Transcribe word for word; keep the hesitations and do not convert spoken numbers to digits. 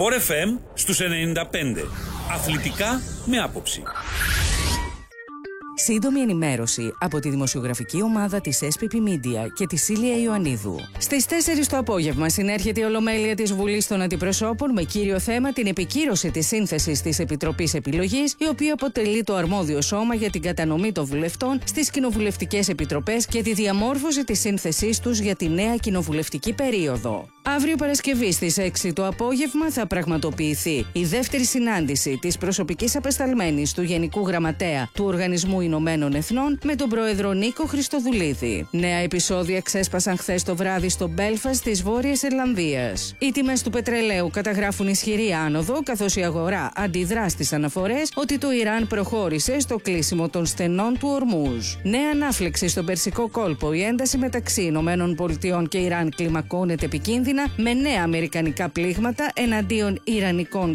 Sport εφ εμ στους ενενήντα πέντε. Αθλητικά με άποψη. Σύντομη ενημέρωση από τη δημοσιογραφική ομάδα της ες πι πι Media και τη Σίλια Ιωαννίδου. Στις τέσσερις το απόγευμα συνέρχεται η Ολομέλεια της Βουλής των Αντιπροσώπων με κύριο θέμα την επικύρωση της σύνθεσης της Επιτροπής Επιλογής, η οποία αποτελεί το αρμόδιο σώμα για την κατανομή των βουλευτών στις κοινοβουλευτικές επιτροπές και τη διαμόρφωση της σύνθεσής τους για τη νέα κοινοβουλευτική περίοδο. Αύριο Παρασκευή στις έξι το απόγευμα θα πραγματοποιηθεί η δεύτερη συνάντηση της προσωπικής απεσταλμένης του Γενικού Γραμματέα του Οργανισμού Ηνωμένων Εθνών με τον πρόεδρο Νίκο Χριστοδουλίδη. Νέα επεισόδια ξέσπασαν χθες το βράδυ στο Μπέλφαστ της Βόρειας Ιρλανδίας. Οι τιμές του πετρελαίου καταγράφουν ισχυρή άνοδο, καθώς η αγορά αντιδρά στις αναφορές ότι το Ιράν προχώρησε στο κλείσιμο των στενών του Ορμούζ. Νέα ανάφλεξη στον Περσικό κόλπο. Η ένταση μεταξύ Ηνωμένων Πολιτειών και Ιράν κλιμακώνεται επικίνδυνα, με νέα αμερικανικά πλήγματα εναντίον ιρανικών